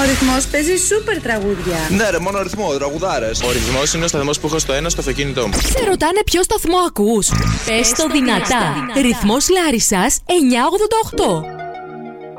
Ρυθμός παίζει σούπερ τραγούδια. Ναι, ρε, μόνο ρυθμό, τραγουδάρες. Ο Ρυθμός είναι ο σταθμός που έχω στο ένα στο αυτοκίνητό μου. Σε ρωτάνε ποιο σταθμό ακούς? Πες το δυνατά. Ρυθμός Λάρισσας 988.